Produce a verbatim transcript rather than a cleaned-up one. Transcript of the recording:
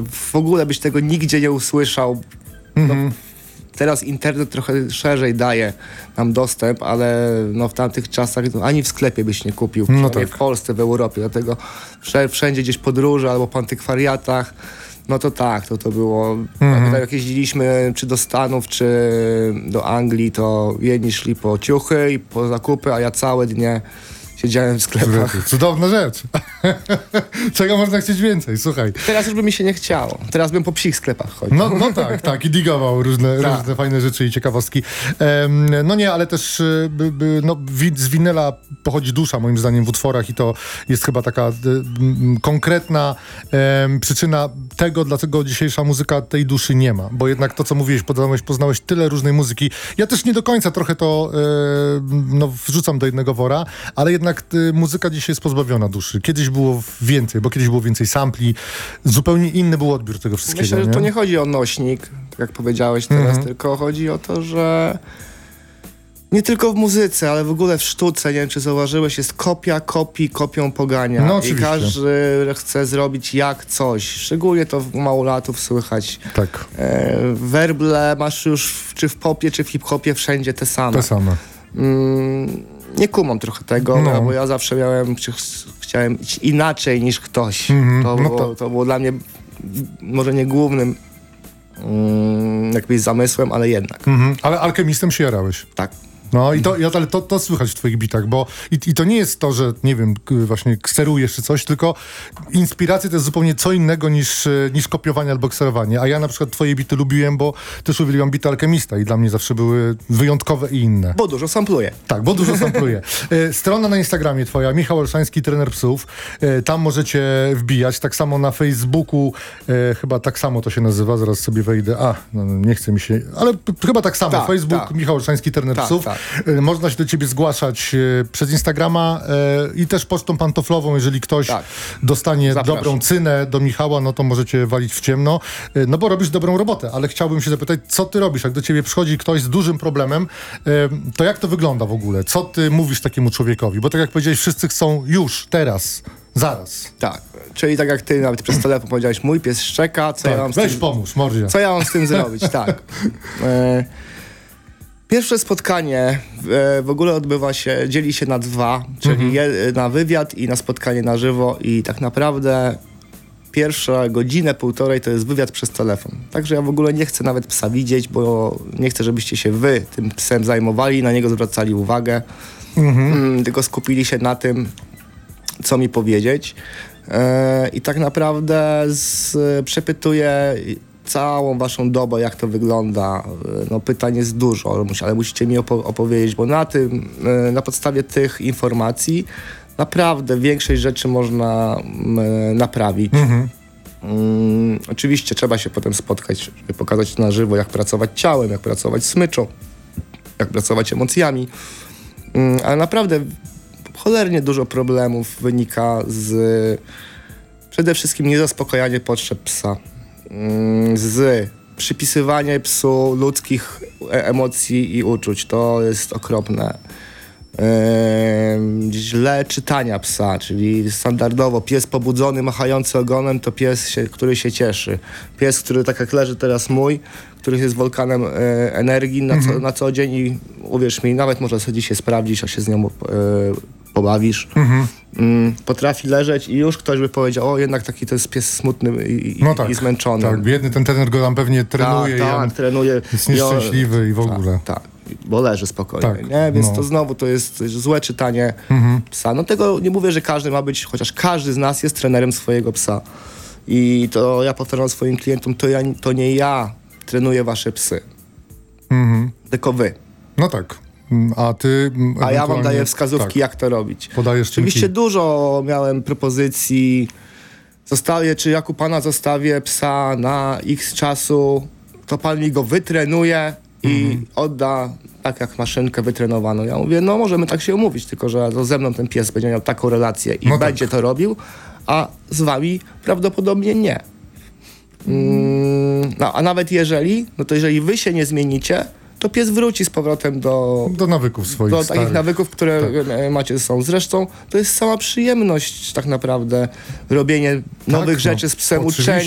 w ogóle byś tego nigdzie nie usłyszał. No, Mhm. teraz internet trochę szerzej daje nam dostęp, ale no w tamtych czasach no, ani w sklepie byś nie kupił, No no tak. w Polsce, w Europie, dlatego wsze- wszędzie gdzieś podróże albo po antykwariatach, no to tak, to to było, Mhm. tak jak jeździliśmy czy do Stanów, czy do Anglii, to jedni szli po ciuchy i po zakupy, a ja całe dnie siedziałem w sklepach. Cudowna rzecz. Czego można chcieć więcej, słuchaj. Teraz już by mi się nie chciało, teraz bym po psich sklepach chodził. No, no tak, tak, i digował różne, Tak. różne fajne rzeczy i ciekawostki. Em, no nie, ale też y, by, by, no, wi- z winyla pochodzi dusza, moim zdaniem, w utworach i to jest chyba taka y, m, konkretna em, przyczyna tego, dlaczego dzisiejsza muzyka tej duszy nie ma. Bo jednak to, co mówiłeś, poznałeś, poznałeś tyle różnej muzyki. Ja też nie do końca trochę to y, no, wrzucam do jednego wora, ale jednak y, muzyka dzisiaj jest pozbawiona duszy. Kiedyś było więcej, bo kiedyś było więcej sampli. Zupełnie inny był odbiór tego wszystkiego. Myślę, że nie? to nie chodzi o nośnik, tak jak powiedziałeś teraz, Mhm. tylko chodzi o to, że nie tylko w muzyce, ale w ogóle w sztuce, nie wiem czy zauważyłeś, jest kopia kopii, kopią pogania. No, I oczywiście. każdy chce zrobić jak coś. Szczególnie to w małolatów słychać. Tak, E, werble masz już w, czy w popie, czy w hip-hopie wszędzie te same. te same. Mm, nie kumam trochę tego, No. bo ja zawsze miałem, czy ch- chciałem iść inaczej niż ktoś. Mhm, To, no było, to- to było dla mnie może nie głównym mm, jakimś zamysłem, ale jednak. Mhm. Ale alchemistem się jarałeś. Tak. No i to, ja- ale to, to słychać w twoich bitach, bo i, i to nie jest to, że nie wiem, k- właśnie sterujesz czy coś, tylko inspiracje to jest zupełnie co innego niż, e, niż kopiowanie albo kserowanie. A ja na przykład twoje bity lubiłem, bo też uwielbiam bity Alchemista i dla mnie zawsze były wyjątkowe i inne. Bo dużo sampluję. Tak, bo dużo sampluję. E, Strona na Instagramie twoja, Michał Olszański, trener psów. E, Tam możecie wbijać. Tak samo na Facebooku, e, chyba tak samo to się nazywa, zaraz sobie wejdę. A, no, nie chce mi się, ale p- chyba tak samo. Tak, Facebook, tak. Michał Olszański, trener Tak, psów. tak. E, Można się do ciebie zgłaszać e, przez Instagrama e, i też pocztą pantoflową, jeżeli ktoś Tak. dostanie Zapraszam. dobrą cynę do Michała, no to możecie walić w ciemno, e, no bo robisz dobrą robotę, ale chciałbym się zapytać, co ty robisz, jak do ciebie przychodzi ktoś z dużym problemem, e, to jak to wygląda w ogóle? Co ty mówisz takiemu człowiekowi? Bo tak jak powiedziałeś, wszyscy chcą już, teraz, zaraz. Tak. Czyli tak jak ty nawet przez telefon powiedziałeś, mój pies szczeka, co ja mam Tak, z weź tym... pomóż, mordzie. Co ja mam z tym zrobić, tak. E, pierwsze spotkanie e, w ogóle odbywa się, dzieli się na dwa, czyli je, na wywiad i na spotkanie na żywo i tak naprawdę pierwsza godzinę, półtorej to jest wywiad przez telefon. Także ja w ogóle nie chcę nawet psa widzieć, bo nie chcę, żebyście się wy tym psem zajmowali, na niego zwracali uwagę, mm, tylko skupili się na tym, co mi powiedzieć. E, I tak naprawdę z, przepytuję całą waszą dobę, jak to wygląda. E, No pytań jest dużo, ale, musi, ale musicie mi opo- opowiedzieć, bo na tym, e, na podstawie tych informacji naprawdę większość rzeczy można mm, naprawić. Mhm. Mm, oczywiście trzeba się potem spotkać, żeby pokazać na żywo, jak pracować ciałem, jak pracować smyczą, jak pracować emocjami. Mm, ale naprawdę cholernie dużo problemów wynika z przede wszystkim niezaspokojanie potrzeb psa, mm, z przypisywanie psu ludzkich e- emocji i uczuć. To jest okropne. Ehm, źle czytania psa, czyli standardowo pies pobudzony, machający ogonem to pies, się, który się cieszy. Pies, który tak jak leży teraz mój, który jest wulkanem e, energii na, co, na co dzień i uwierz mi, nawet może sobie dzisiaj sprawdzić, a się z nią e, pobawisz. Mm, potrafi leżeć i już ktoś by powiedział, o jednak taki to jest pies smutny i, i, No tak, i zmęczony. tak, biedny ten trener go tam pewnie trenuje tak, i tak, on trenuje. jest I on- nieszczęśliwy i w ogóle. Tak, tak, bo leży spokojnie, Tak, nie? Więc no. to znowu to jest złe czytanie psa. No tego nie mówię, że każdy ma być, chociaż każdy z nas jest trenerem swojego psa. I to ja powtarzam swoim klientom, to, ja, to nie ja trenuję wasze psy, Mhm. tylko wy. No tak. Mm, A ty... mm, A ja wam ewentualnie- daję wskazówki, tak, jak to robić. podajesz Oczywiście czynki. dużo miałem propozycji. Zostawię, czy jak u pana zostawię psa na x czasu, to pan mi go wytrenuje i Mhm. odda tak jak maszynkę wytrenowaną. Ja mówię, no możemy tak się umówić, tylko że to ze mną ten pies będzie miał taką relację i No tak. będzie to robił, a z wami prawdopodobnie nie. Mm, no a nawet jeżeli, no to jeżeli wy się nie zmienicie, to pies wróci z powrotem do, Do nawyków swoich do starych. takich nawyków, które Tak. e, macie ze sobą. Zresztą to jest sama przyjemność tak naprawdę robienie nowych no, rzeczy z psem, oczywiście. uczenie